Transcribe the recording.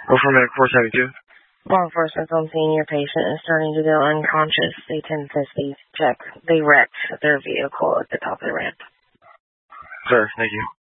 Over Medic 472. Law enforcement's on scene. Your patient is starting to go unconscious. They 1050 check. They wrecked their vehicle at the top of the ramp. Sir, thank you.